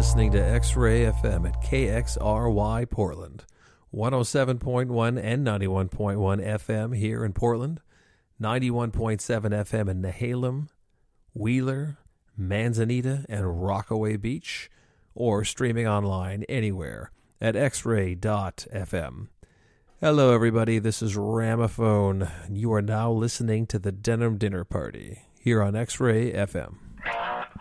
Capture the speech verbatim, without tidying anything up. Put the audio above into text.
listening to X-Ray F M at K X R Y Portland, one oh seven point one and ninety-one point one F M here in Portland, ninety-one point seven F M in Nehalem, Wheeler, Manzanita, and Rockaway Beach, or streaming online anywhere at x ray dot f m. Hello, everybody. This is Ramaphone. You are now listening to the Denim Dinner Party here on X-Ray F M.